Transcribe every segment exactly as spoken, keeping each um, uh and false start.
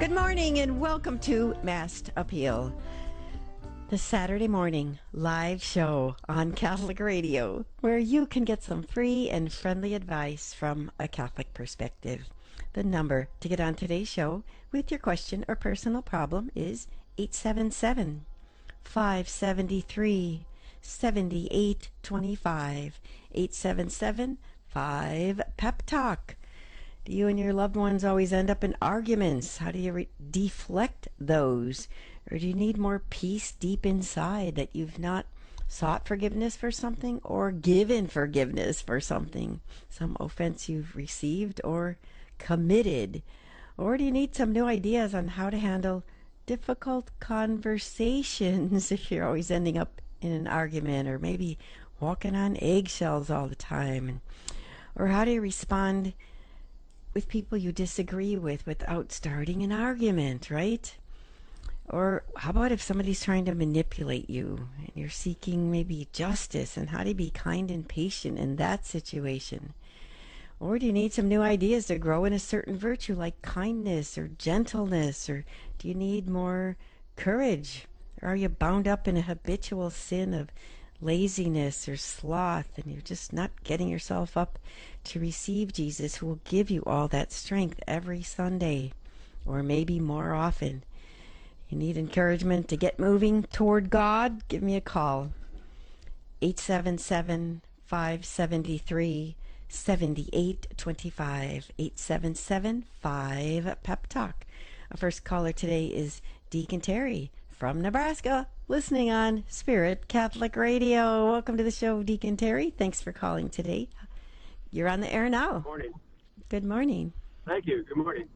Good morning and welcome to Massed Appeal, the Saturday morning live show on Catholic Radio, where you can get some free and friendly advice from a Catholic perspective. The number to get on today's show with your question or personal problem is eight seven seven, five seven three, seven eight two five, eight seven seven, five pep talk. Do you and your loved ones always end up in arguments? How do you re- deflect those? Or do you need more peace deep inside that you've not sought forgiveness for something or given forgiveness for something, some offense you've received or committed? Or do you need some new ideas on how to handle difficult conversations if you're always ending up in an argument or maybe walking on eggshells all the time? Or how do you respond with people you disagree with without starting an argument, right? Or how about if somebody's trying to manipulate you and you're seeking maybe justice, and how to be kind and patient in that situation? Or do you need some new ideas to grow in a certain virtue like kindness or gentleness? Or do you need more courage? Or are you bound up in a habitual sin of laziness or sloth, and you're just not getting yourself up to receive Jesus, who will give you all that strength every Sunday, or maybe more often? You need encouragement to get moving toward God? Give me a call. eight seven seven, five seven three, seven eight two five, eight seven seven, five pep talk. Our first caller today is Deacon Terry from Nebraska, listening on Spirit Catholic Radio. Welcome to the show, Deacon Terry. Thanks for calling today. You're on the air now. Good morning. Good morning. Thank you. Good morning.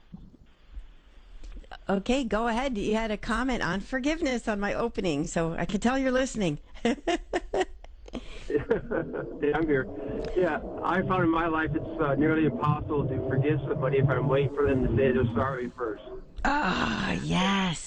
Okay, go ahead. You had a comment on forgiveness on my opening, so I can tell you're listening. Yeah, I'm here. Yeah, I found in my life it's uh, nearly impossible to forgive somebody if I'm waiting for them to say they're sorry first. Ah, yes.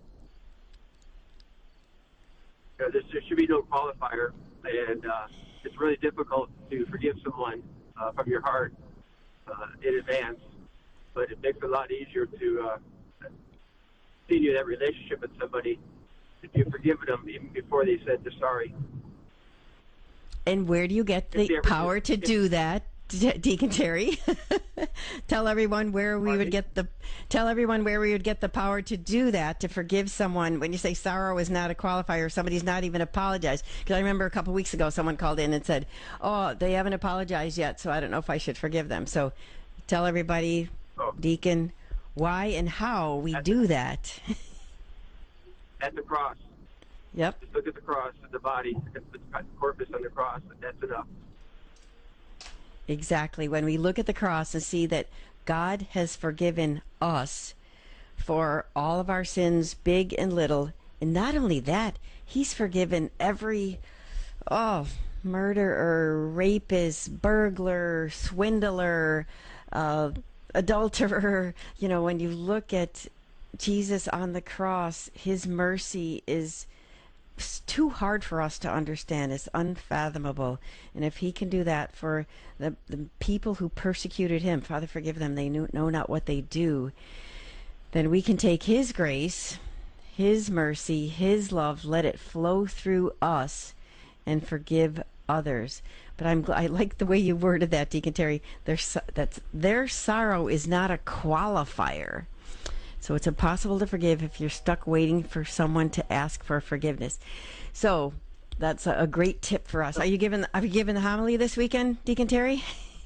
Uh, there should be no qualifier, and uh, it's really difficult to forgive someone uh, from your heart uh, in advance, but it makes it a lot easier to uh, continue that relationship with somebody if you've forgiven them even before they said they're sorry. And where do you get the power to do that, Deacon Terry? Tell everyone where we would get the tell everyone where we would get the power to do that, to forgive someone. When you say sorrow is not a qualifier, somebody's not even apologized. Because I remember a couple weeks ago someone called in and said, "Oh, they haven't apologized yet, so I don't know if I should forgive them." So tell everybody, oh. Deacon, why and how we at do the, that. At the cross. Yep. Just look at the cross, at the body, at the corpus on the cross. That's enough. Exactly. When we look at the cross and see that God has forgiven us for all of our sins, big and little, and not only that, He's forgiven every, oh, murderer, rapist, burglar, swindler, uh, adulterer. You know, when you look at Jesus on the cross, His mercy is it's too hard for us to understand. It's unfathomable. And if He can do that for the, the people who persecuted Him, Father, forgive them, they knew, know not what they do, then we can take His grace, His mercy, His love, let it flow through us and forgive others. But I'm I like the way you worded that, Deacon Terry. Their, that's, their sorrow is not a qualifier. So it's impossible to forgive if you're stuck waiting for someone to ask for forgiveness. So that's a, a great tip for us. Are you giving Are you giving the homily this weekend, Deacon Terry?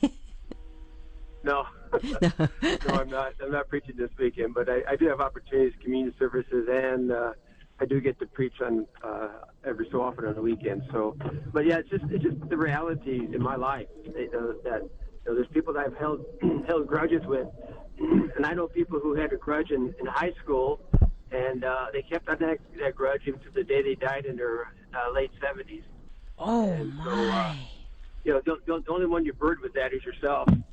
No, no, I'm not. I'm not preaching this weekend, but I, I do have opportunities, communion services, and uh, I do get to preach on uh, every so often on the weekend. So, but yeah, it's just it's just the reality in my life uh, that you know, there's people that I've held held grudges with. And I know people who had a grudge in, in high school, and uh, they kept on that, that grudge until the day they died in their uh, late seventies. Oh, and my. So, uh, you know, the, the only one you're burdened with that is yourself.